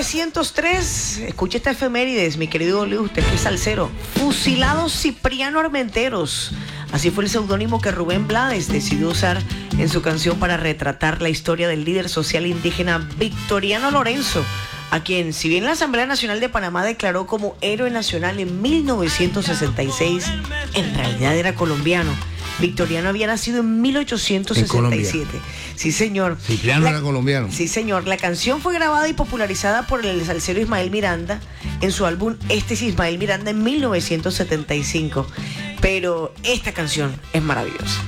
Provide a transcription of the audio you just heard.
1903, escuche esta efemérides, mi querido Oli, usted que es salsero. Fusilado Cipriano Armenteros. Así fue el seudónimo que Rubén Blades decidió usar en su canción para retratar la historia del líder social indígena Victoriano Lorenzo, a quien, si bien la Asamblea Nacional de Panamá declaró como héroe nacional en 1966, en realidad era colombiano. Victoriano había nacido en 1867. Sí, señor. Cipriano era colombiano. Sí, señor. La canción fue grabada y popularizada por el salsero Ismael Miranda en su álbum Este es Ismael Miranda en 1975. Pero esta canción es maravillosa.